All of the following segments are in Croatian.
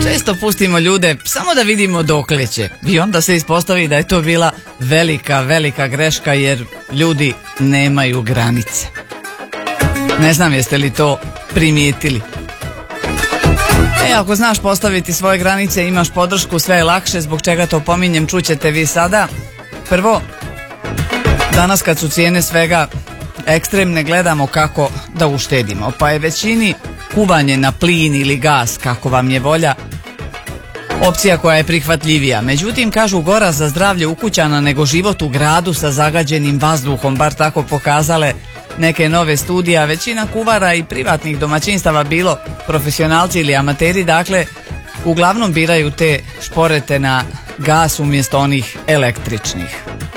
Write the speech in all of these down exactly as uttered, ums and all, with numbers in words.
Često pustimo ljude samo da vidimo dokle će i onda se ispostavi da je to bila velika, velika greška jer ljudi nemaju granice. Ne znam jeste li to primijetili. E, ako znaš postaviti svoje granice, imaš podršku, sve je lakše. Zbog čega to pominjem, čućete vi sada. Prvo, danas kad su cijene svega ekstremne, gledamo kako da uštedimo, pa je većini kuvanje na plin ili gas, kako vam je volja, opcija koja je prihvatljivija. Međutim, kažu, gora za zdravlje ukućana nego život u gradu sa zagađenim vazduhom, bar tako pokazale neke nove studije, a većina kuvara i privatnih domaćinstava, bilo profesionalci ili amateri, dakle, uglavnom biraju te šporete na gas umjesto onih električnih.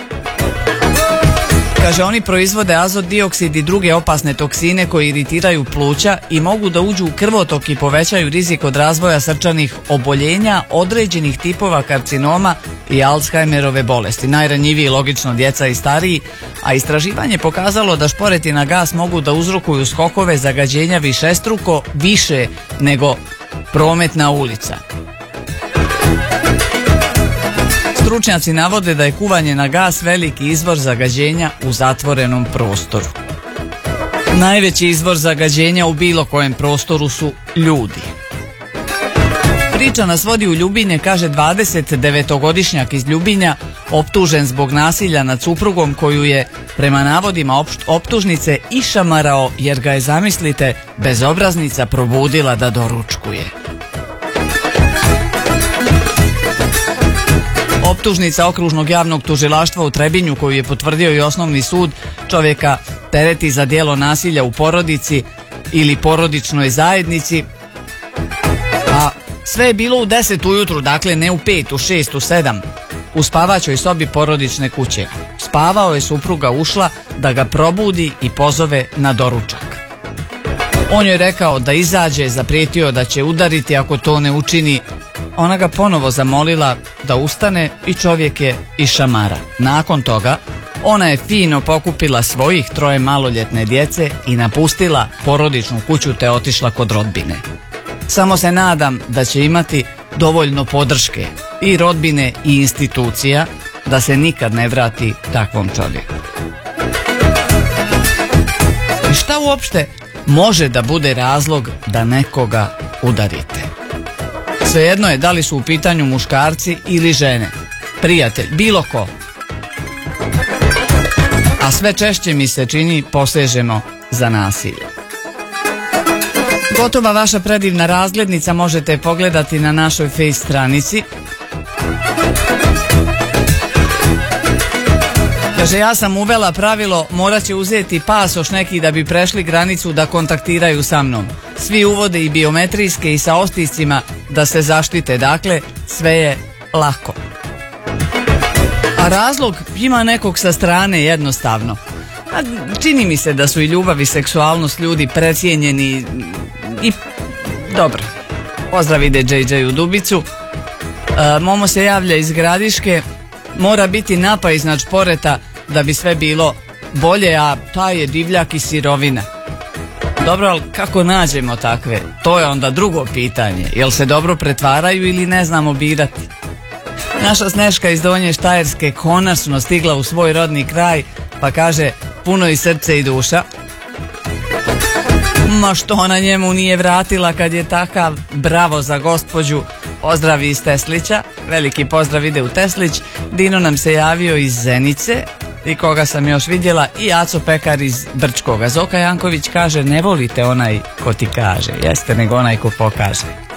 Kaže, oni proizvode azot dioksid i druge opasne toksine koji iritiraju pluća i mogu da uđu u krvotok i povećaju rizik od razvoja srčanih oboljenja, određenih tipova karcinoma i Alzheimerove bolesti. Najranjiviji logično djeca i stariji, a istraživanje pokazalo da šporeti na gas mogu da uzrokuju skokove zagađenja višestruko više nego prometna ulica. Stručnjaci navode da je kuvanje na gas veliki izvor zagađenja u zatvorenom prostoru. Najveći izvor zagađenja u bilo kojem prostoru su ljudi. Priča nas vodi u Ljubinje, kaže dvadesetdevetogodišnjak iz Ljubinja optužen zbog nasilja nad suprugom koju je prema navodima optužnice išamarao jer ga je, zamislite, bezobraznica probudila da doručkuje. Optužnica Okružnog javnog tužilaštva u Trebinju, koju je potvrdio i osnovni sud, čovjeka tereti za djelo nasilja u porodici ili porodičnoj zajednici, a sve je bilo u deset ujutru, dakle ne u pet, u šest, u sedam, u spavaćoj sobi porodične kuće. Spavao je, supruga ušla da ga probudi i pozove na doručak. On joj rekao da izađe, zaprijetio da će udariti ako to ne učini. Ona ga ponovo zamolila da ustane i čovjek je išamara. Nakon toga ona je fino pokupila svojih troje maloljetne djece i napustila porodičnu kuću te otišla kod rodbine. Samo se nadam da će imati dovoljno podrške i rodbine i institucija da se nikad ne vrati takvom čovjeku. I šta uopšte može da bude razlog da nekoga udarite? Svejedno je da li su u pitanju muškarci ili žene, prijatelj, bilo ko. A sve češće mi se čini posežemo za nasilje. Gotova vaša predivna razglednica možete pogledati na našoj face stranici. Kaže, ja sam uvela pravilo, morat će uzeti pasoš neki da bi prešli granicu da kontaktiraju sa mnom. Svi uvode i biometrijske i sa ostiscima da se zaštite, dakle sve je lako. A razlog ima nekog sa strane, jednostavno. A čini mi se da su i ljubav i seksualnost ljudi precijenjeni i dobro. Pozdrav ide džej džej u Dubicu. E, Momo se javlja iz Gradiške. Mora biti napa iznad šporeta da bi sve bilo bolje, a taj je divljak i sirovina. Dobro, ali kako nađemo takve? To je onda drugo pitanje. Jel se dobro pretvaraju ili ne znamo birati? Naša Sneška iz Donje Štajerske konačno stigla u svoj rodni kraj, pa kaže, puno i srce i duša. Ma što ona njemu nije vratila kad je takav, bravo za gospođu. Pozdrav iz Teslića, veliki pozdrav ide u Teslić. Dino nam se javio iz Zenice i koga sam još vidjela, i Aco Pekar iz Brčkoga. Zoka Janković kaže, ne volite onaj ko ti kaže, jeste, nego onaj ko pokaže.